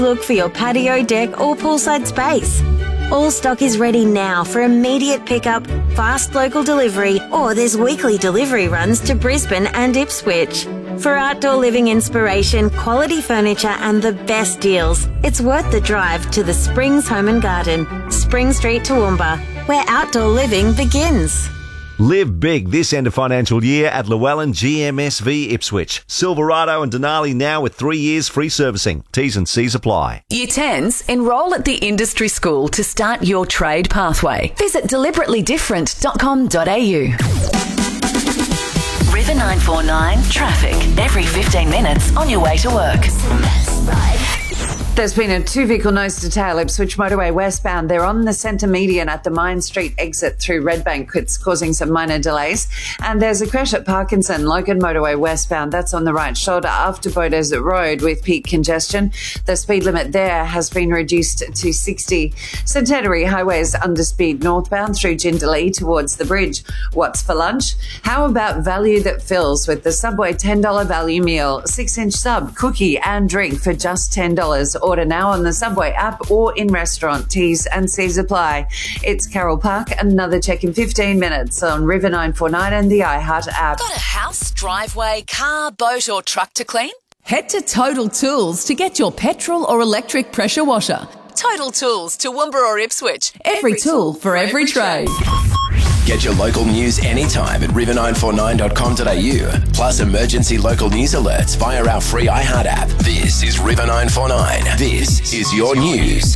Look for your patio, deck or poolside space. All stock is ready now for immediate pickup, fast local delivery, or there's weekly delivery runs to Brisbane and Ipswich. For outdoor living inspiration, quality furniture and the best deals, it's worth the drive to the Springs Home and Garden, Spring Street, Toowoomba, where outdoor living begins. Live big this end of financial year at Llewellyn GMSV Ipswich. Silverado and Denali now with 3 years free servicing. T's and C's apply. Year 10s, enrol at the industry school to start your trade pathway. Visit deliberately.different.com.au. River 949 traffic every 15 minutes on your way to work. There's been a two-vehicle nose-to-tail Ipswich motorway westbound. They're on the centre median at the Mine Street exit through Redbank. It's causing some minor delays. And there's a crash at Parkinson, Logan motorway westbound. That's on the right shoulder after Beaudesert Road with peak congestion. The speed limit there has been reduced to 60. Centenary Highway is under speed northbound through Jindalee towards the bridge. What's for lunch? How about value that fills with the Subway $10 value meal? 6-inch sub, cookie and drink for just $10. Order now on the Subway app or in restaurant. T's and C's apply. It's Carol Park. Another check in 15 minutes on River 949 and the iHeart app. Got a house, driveway, car, boat or truck to clean? Head to Total Tools to get your petrol or electric pressure washer. Total Tools, Toowoomba or Ipswich. Every tool for every trade. Get your local news anytime at river949.com.au. Plus emergency local news alerts via our free iHeart app. This is River 949. This is your news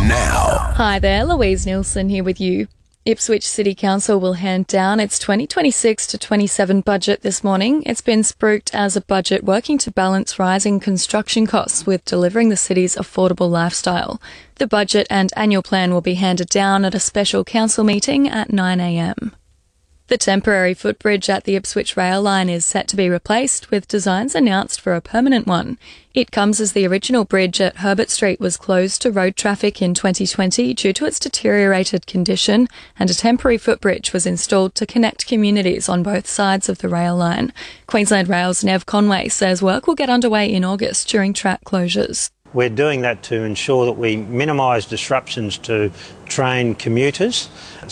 now. Hi there, Louise Nielsen here with you. Ipswich City Council will hand down its 2026 to 27 budget this morning. It's been spruiked as a budget working to balance rising construction costs with delivering the city's affordable lifestyle. The budget and annual plan will be handed down at a special council meeting at 9 a.m. The temporary footbridge at the Ipswich rail line is set to be replaced, with designs announced for a permanent one. It comes as the original bridge at Herbert Street was closed to road traffic in 2020 due to its deteriorated condition, and a temporary footbridge was installed to connect communities on both sides of the rail line. Queensland Rail's Nev Conway says work will get underway in August during track closures. We're doing that to ensure that we minimise disruptions to train commuters.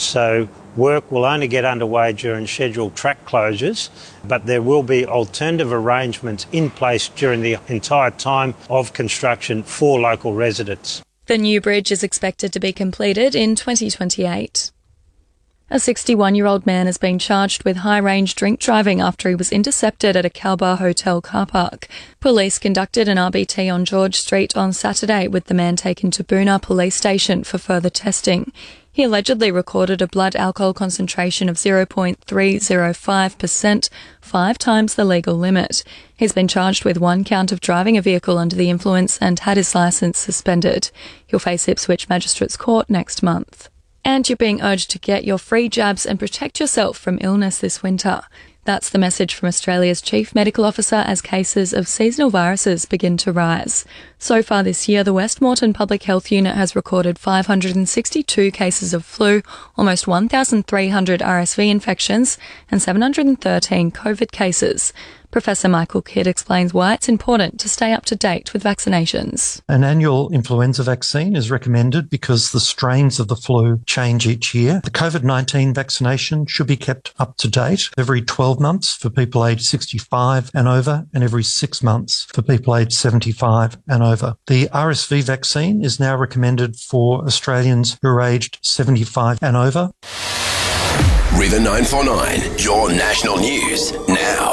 So work will only get underway during scheduled track closures, but there will be alternative arrangements in place during the entire time of construction for local residents. The new bridge is expected to be completed in 2028. A 61-year-old man has been charged with high-range drink driving after he was intercepted at a Calbar Hotel car park. Police conducted an RBT on George Street on Saturday, with the man taken to Boonah Police Station for further testing. He allegedly recorded a blood alcohol concentration of 0.305%, 5 times the legal limit. He's been charged with 1 count of driving a vehicle under the influence and had his licence suspended. He'll face Ipswich Magistrates Court next month. And you're being urged to get your free jabs and protect yourself from illness this winter. That's the message from Australia's Chief Medical Officer as cases of seasonal viruses begin to rise. So far this year, the West Moreton Public Health Unit has recorded 562 cases of flu, almost 1,300 RSV infections, and 713 COVID cases. Professor Michael Kidd explains why it's important to stay up to date with vaccinations. An annual influenza vaccine is recommended because the strains of the flu change each year. The COVID-19 vaccination should be kept up to date every 12 months for people aged 65 and over, and every 6 months for people aged 75 and over. The RSV vaccine is now recommended for Australians who are aged 75 and over. River 949, your national news now.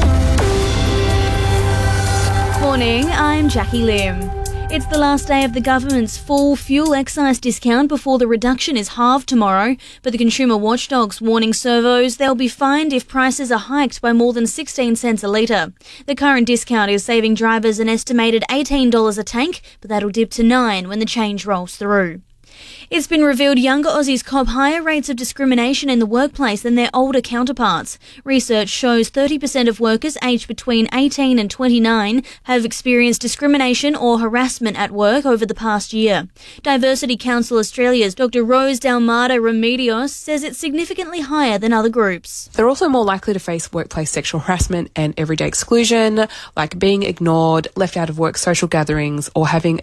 Morning, I'm Jackie Lim. It's the last day of the government's full fuel excise discount before the reduction is halved tomorrow, but the consumer watchdog's warning servos they'll be fined if prices are hiked by more than 16 cents a litre. The current discount is saving drivers an estimated $18 a tank, but that'll dip to $9 when the change rolls through. It's been revealed younger Aussies cop higher rates of discrimination in the workplace than their older counterparts. Research shows 30% of workers aged between 18 and 29 have experienced discrimination or harassment at work over the past year. Diversity Council Australia's Dr. Rose Dalmada Remedios says it's significantly higher than other groups. They're also more likely to face workplace sexual harassment and everyday exclusion, like being ignored, left out of work social gatherings, or having